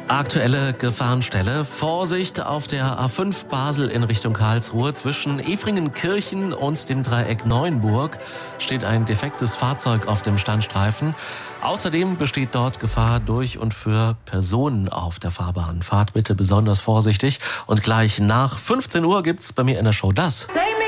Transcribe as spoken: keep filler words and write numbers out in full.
Aktuelle Gefahrenstelle. Vorsicht auf der A fünf Basel in Richtung Karlsruhe. Zwischen Efringenkirchen und dem Dreieck Neuenburg steht ein defektes Fahrzeug auf dem Standstreifen. Außerdem besteht dort Gefahr durch und für Personen auf der Fahrbahn. Fahrt bitte besonders vorsichtig. Und gleich nach fünfzehn Uhr gibt's bei mir in der Show das.